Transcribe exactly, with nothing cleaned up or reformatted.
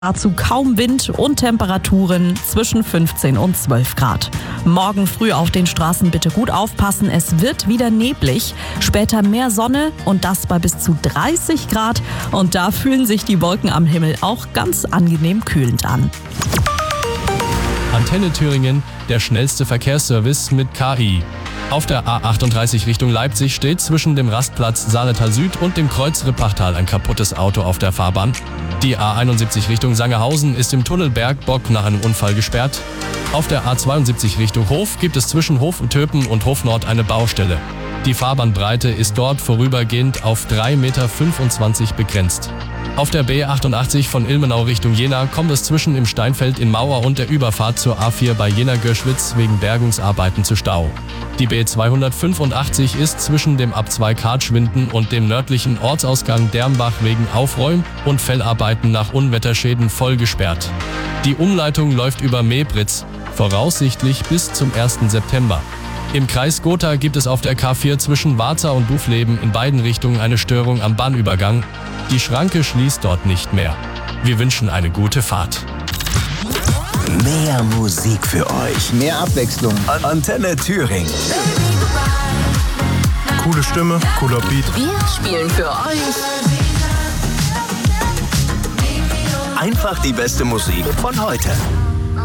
Dazu kaum Wind und Temperaturen zwischen fünfzehn und zwölf Grad. Morgen früh auf den Straßen bitte gut aufpassen, es wird wieder neblig. Später mehr Sonne und das bei bis zu dreißig Grad. Und da fühlen sich die Wolken am Himmel auch ganz angenehm kühlend an. Antenne Thüringen, der schnellste Verkehrsservice mit K I. Auf der A achtunddreißig Richtung Leipzig steht zwischen dem Rastplatz Saaletal Süd und dem Kreuz Rippachtal ein kaputtes Auto auf der Fahrbahn. Die A einundsiebzig Richtung Sangerhausen ist im Tunnel Bergbock nach einem Unfall gesperrt. Auf der A zweiundsiebzig Richtung Hof gibt es zwischen Hof Töpen und Hof Nord eine Baustelle. Die Fahrbahnbreite ist dort vorübergehend auf drei Komma fünfundzwanzig Meter begrenzt. Auf der B achtundachtzig von Ilmenau Richtung Jena kommt es zwischen im Steinfeld in Mauer und der Überfahrt zur A vier bei Jena-Görschwitz wegen Bergungsarbeiten zu Stau. Die B zweihundertfünfundachtzig ist zwischen dem Ab zwei Kartschwinden und dem nördlichen Ortsausgang Dermbach wegen Aufräum- und Fellarbeiten nach Unwetterschäden voll gesperrt. Die Umleitung läuft über Mebritz, voraussichtlich bis zum ersten September. Im Kreis Gotha gibt es auf der K vier zwischen Warza und Dufleben in beiden Richtungen eine Störung am Bahnübergang. Die Schranke schließt dort nicht mehr. Wir wünschen eine gute Fahrt. Mehr Musik für euch. Mehr Abwechslung. Antenne Thüringen. Coole Stimme, cooler Beat. Wir spielen für euch Einfach die beste Musik von heute.